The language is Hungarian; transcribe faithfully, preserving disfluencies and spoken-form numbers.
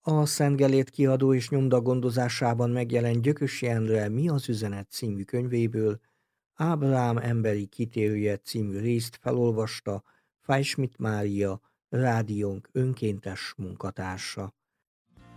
A Szent Gellért Kiadó és Nyomda gondozásában megjelent Gyökösi Endre Mi az üzenet című könyvéből Ábrahám emberi kitérője című részt felolvasta Fajsmit Mária, rádiónk önkéntes munkatársa.